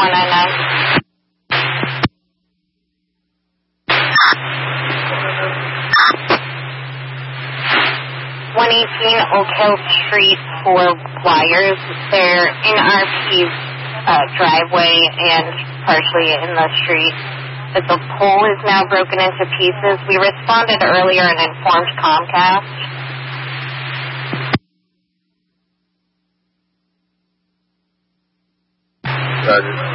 199. 118 Oak Hill Street for wires. They're in RP's driveway and partially in the street. But the pole is now broken into pieces. We responded earlier and informed Comcast. Roger.